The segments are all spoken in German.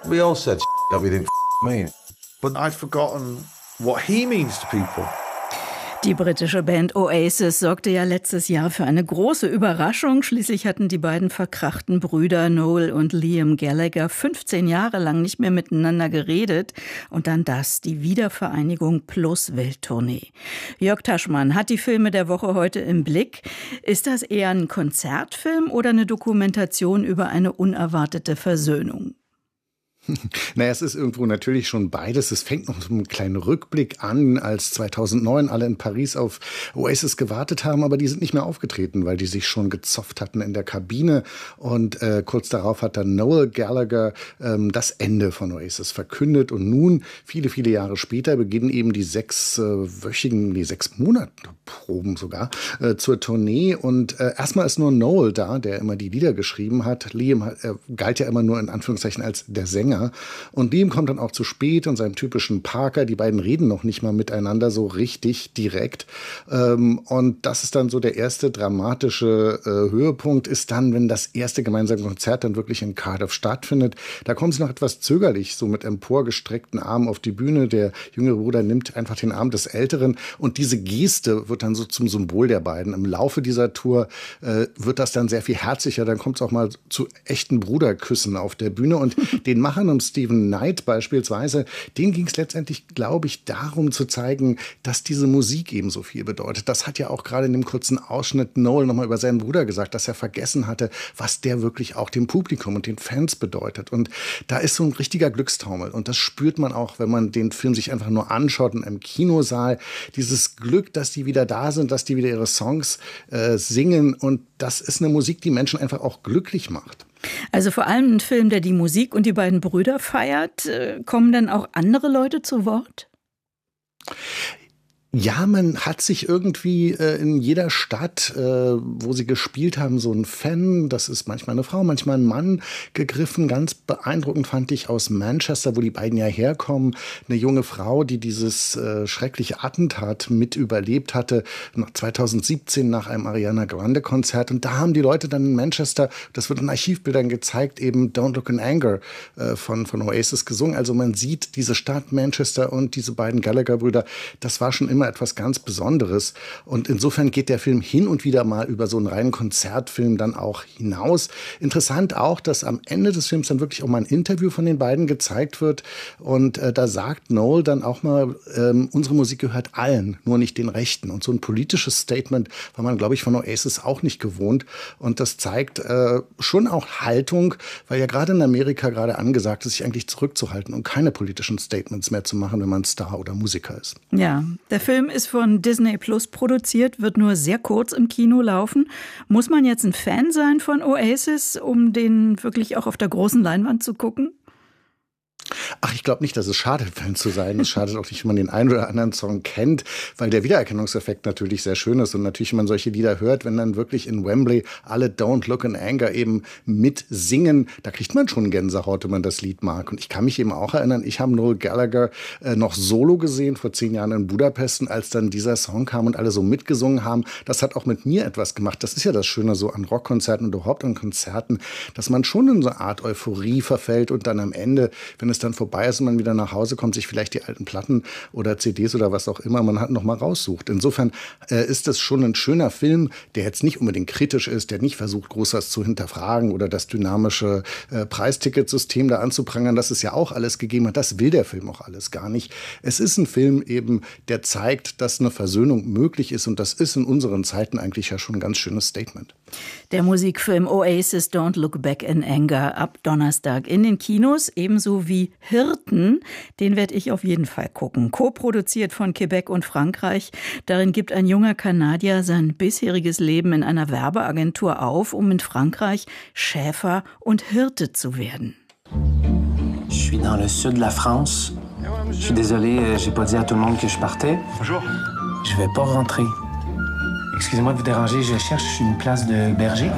We all said that we didn't mean. But I'd forgotten what he means to people. Die britische Band Oasis sorgte ja letztes Jahr für eine große Überraschung. Schließlich hatten die beiden verkrachten Brüder Noel und Liam Gallagher 15 Jahre lang nicht mehr miteinander geredet. Und dann die Wiedervereinigung plus Welttournee. Jörg Taschmann hat die Filme der Woche heute im Blick. Ist das eher ein Konzertfilm oder eine Dokumentation über eine unerwartete Versöhnung? Naja, es ist irgendwo natürlich schon beides. Es fängt noch mit einem kleinen Rückblick an, als 2009 alle in Paris auf Oasis gewartet haben, aber die sind nicht mehr aufgetreten, weil die sich schon gezofft hatten in der Kabine. Und kurz darauf hat dann Noel Gallagher das Ende von Oasis verkündet. Und nun, viele, viele Jahre später, beginnen eben die 6 Monate Proben sogar zur Tournee. Und erstmal ist nur Noel da, der immer die Lieder geschrieben hat. Liam galt ja immer nur in Anführungszeichen als der Sänger. Und Liam kommt dann auch zu spät in seinem typischen Parker. Die beiden reden noch nicht mal miteinander so richtig direkt. Und das ist dann so der erste dramatische Höhepunkt, ist dann, wenn das erste gemeinsame Konzert dann wirklich in Cardiff stattfindet. Da kommen sie noch etwas zögerlich, so mit emporgestreckten Armen auf die Bühne. Der jüngere Bruder nimmt einfach den Arm des Älteren. Und diese Geste wird dann so zum Symbol der beiden. Im Laufe dieser Tour wird das dann sehr viel herzlicher. Dann kommt es auch mal zu echten Bruderküssen auf der Bühne. Und den Machern um Stephen Knight beispielsweise, denen ging es letztendlich, glaube ich, darum zu zeigen, dass diese Musik eben so viel bedeutet. Das hat ja auch gerade in dem kurzen Ausschnitt Noel nochmal über seinen Bruder gesagt, dass er vergessen hatte, was der wirklich auch dem Publikum und den Fans bedeutet. Und da ist so ein richtiger Glückstaumel. Und das spürt man auch, wenn man den Film sich einfach nur anschaut in einem Kinosaal. Dieses Glück, dass die wieder da sind, dass die wieder ihre Songs singen. Und das ist eine Musik, die Menschen einfach auch glücklich macht. Also vor allem ein Film, der die Musik und die beiden Brüder feiert. Kommen dann auch andere Leute zu Wort? Ja, man hat sich irgendwie in jeder Stadt, wo sie gespielt haben, so ein Fan, das ist manchmal eine Frau, manchmal ein Mann, gegriffen. Ganz beeindruckend fand ich aus Manchester, wo die beiden ja herkommen, eine junge Frau, die dieses schreckliche Attentat mit überlebt hatte, 2017 nach einem Ariana Grande Konzert. Und da haben die Leute dann in Manchester, das wird in Archivbildern gezeigt, eben Don't Look in Anger von Oasis gesungen. Also man sieht diese Stadt Manchester und diese beiden Gallagher-Brüder, das war schon immer etwas ganz Besonderes. Und insofern geht der Film hin und wieder mal über so einen reinen Konzertfilm dann auch hinaus. Interessant auch, dass am Ende des Films dann wirklich auch mal ein Interview von den beiden gezeigt wird. Und da sagt Noel dann auch mal, unsere Musik gehört allen, nur nicht den Rechten. Und so ein politisches Statement war man, glaube ich, von Oasis auch nicht gewohnt. Und das zeigt schon auch Haltung, weil ja gerade in Amerika gerade angesagt ist, sich eigentlich zurückzuhalten und keine politischen Statements mehr zu machen, wenn man Star oder Musiker ist. Ja, der Film ist von Disney Plus produziert, wird nur sehr kurz im Kino laufen. Muss man jetzt ein Fan sein von Oasis, um den wirklich auch auf der großen Leinwand zu gucken? Ach, ich glaube nicht, dass es schadet, Fan zu sein. Es schadet auch nicht, wenn man den einen oder anderen Song kennt, weil der Wiedererkennungseffekt natürlich sehr schön ist. Und natürlich, wenn man solche Lieder hört, wenn dann wirklich in Wembley alle Don't Look in Anger eben mitsingen, da kriegt man schon Gänsehaut, wenn man das Lied mag. Und ich kann mich eben auch erinnern, ich habe Noel Gallagher noch solo gesehen, vor 10 Jahren in Budapest. Und als dann dieser Song kam und alle so mitgesungen haben, das hat auch mit mir etwas gemacht. Das ist ja das Schöne so an Rockkonzerten und überhaupt an Konzerten, dass man schon in so eine Art Euphorie verfällt und dann am Ende, wenn es dann vorbei ist und man wieder nach Hause kommt, sich vielleicht die alten Platten oder CDs oder was auch immer man hat noch mal raussucht. Insofern ist das schon ein schöner Film, der jetzt nicht unbedingt kritisch ist, der nicht versucht, groß was zu hinterfragen oder das dynamische Preisticketsystem da anzuprangern, das es ja auch alles gegeben hat. Das will der Film auch alles gar nicht. Es ist ein Film eben, der zeigt, dass eine Versöhnung möglich ist und das ist in unseren Zeiten eigentlich ja schon ein ganz schönes Statement. Der Musikfilm Oasis Don't Look Back in Anger ab Donnerstag in den Kinos, ebenso wie Hirten. Den werde ich auf jeden Fall gucken. Co-produziert von Quebec und Frankreich. Darin gibt ein junger Kanadier sein bisheriges Leben in einer Werbeagentur auf, um in Frankreich Schäfer und Hirte zu werden. Je suis dans le sud de la France. Je suis désolé, j'ai pas dit à tout le monde que je partais. Bonjour. Je vais pas rentrer. Excusez-moi de vous déranger, je cherche une place de berger.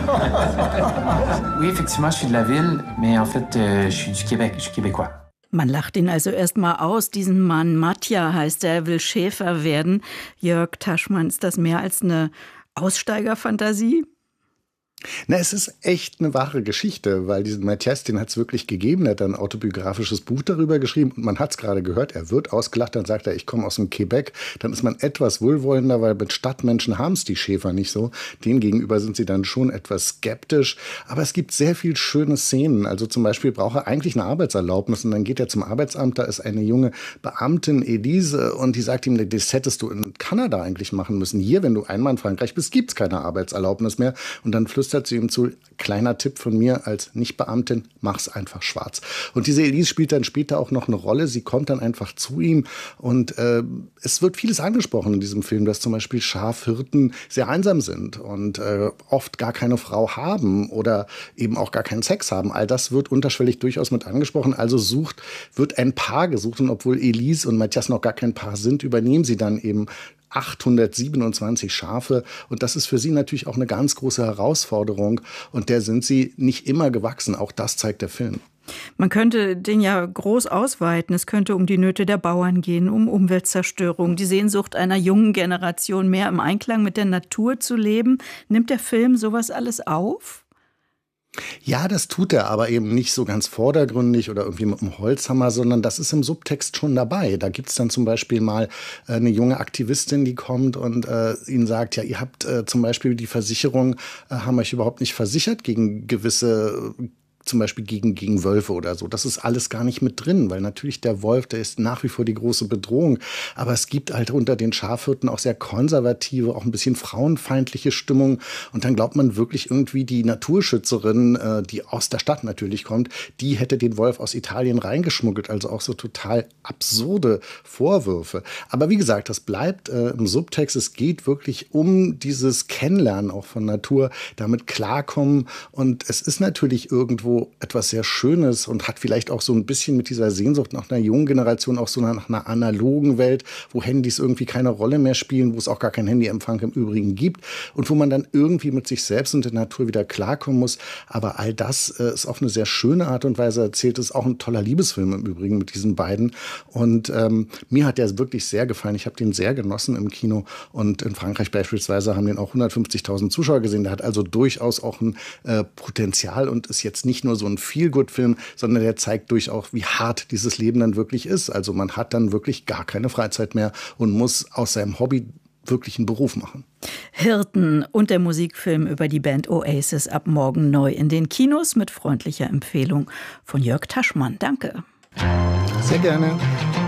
Oui, effectivement, je suis de la ville, mais en fait, je suis du Québec, je suis québécois. Man lacht ihn also erstmal aus, diesen Mann. Matja heißt er, will Schäfer werden. Jörg Taschmann, ist das mehr als eine Aussteigerfantasie? Na, es ist echt eine wahre Geschichte, weil diesen Mathias, den hat es wirklich gegeben. Er hat ein autobiografisches Buch darüber geschrieben und man hat es gerade gehört, er wird ausgelacht, dann sagt er, ich komme aus dem Quebec. Dann ist man etwas wohlwollender, weil mit Stadtmenschen haben es die Schäfer nicht so. Denen gegenüber sind sie dann schon etwas skeptisch. Aber es gibt sehr viel schöne Szenen. Also zum Beispiel braucht er eigentlich eine Arbeitserlaubnis und dann geht er zum Arbeitsamt, da ist eine junge Beamtin, Elise, und die sagt ihm, das hättest du in Kanada eigentlich machen müssen. Hier, wenn du einmal in Frankreich bist, gibt es keine Arbeitserlaubnis mehr. Und dann flüstert sie ihm zu, kleiner Tipp von mir als Nicht-Beamtin, mach's einfach schwarz. Und diese Elise spielt dann später auch noch eine Rolle. Sie kommt dann einfach zu ihm und es wird vieles angesprochen in diesem Film, dass zum Beispiel Schafhirten sehr einsam sind und oft gar keine Frau haben oder eben auch gar keinen Sex haben. All das wird unterschwellig durchaus mit angesprochen. Also wird ein Paar gesucht und obwohl Elise und Mathias noch gar kein Paar sind, übernehmen sie dann eben 827 Schafe und das ist für sie natürlich auch eine ganz große Herausforderung und der sind sie nicht immer gewachsen, auch das zeigt der Film. Man könnte den ja groß ausweiten. Es könnte um die Nöte der Bauern gehen, um Umweltzerstörung, die Sehnsucht einer jungen Generation, mehr im Einklang mit der Natur zu leben. Nimmt der Film sowas alles auf? Ja, das tut er, aber eben nicht so ganz vordergründig oder irgendwie mit einem Holzhammer, sondern das ist im Subtext schon dabei. Da gibt's dann zum Beispiel mal eine junge Aktivistin, die kommt und ihnen sagt, ja, ihr habt zum Beispiel die Versicherung, haben euch überhaupt nicht versichert gegen gewisse zum Beispiel gegen Wölfe oder so. Das ist alles gar nicht mit drin, weil natürlich der Wolf, der ist nach wie vor die große Bedrohung. Aber es gibt halt unter den Schafhirten auch sehr konservative, auch ein bisschen frauenfeindliche Stimmung. Und dann glaubt man wirklich irgendwie, die Naturschützerin, die aus der Stadt natürlich kommt, die hätte den Wolf aus Italien reingeschmuggelt. Also auch so total absurde Vorwürfe. Aber wie gesagt, das bleibt im Subtext. Es geht wirklich um dieses Kennenlernen auch von Natur, damit klarkommen. Und es ist natürlich irgendwo etwas sehr Schönes und hat vielleicht auch so ein bisschen mit dieser Sehnsucht nach einer jungen Generation, auch so nach einer analogen Welt, wo Handys irgendwie keine Rolle mehr spielen, wo es auch gar keinen Handyempfang im Übrigen gibt und wo man dann irgendwie mit sich selbst und der Natur wieder klarkommen muss. Aber all das ist auf eine sehr schöne Art und Weise erzählt. Es ist auch ein toller Liebesfilm im Übrigen mit diesen beiden. Und mir hat der wirklich sehr gefallen. Ich habe den sehr genossen im Kino. Und in Frankreich beispielsweise haben den auch 150.000 Zuschauer gesehen. Der hat also durchaus auch ein Potenzial und ist jetzt nicht nur so ein Feel-Good-Film, sondern der zeigt durchaus, wie hart dieses Leben dann wirklich ist. Also man hat dann wirklich gar keine Freizeit mehr und muss aus seinem Hobby wirklich einen Beruf machen. Hirten und der Musikfilm über die Band Oasis ab morgen neu in den Kinos mit freundlicher Empfehlung von Jörg Taschmann. Danke. Sehr gerne.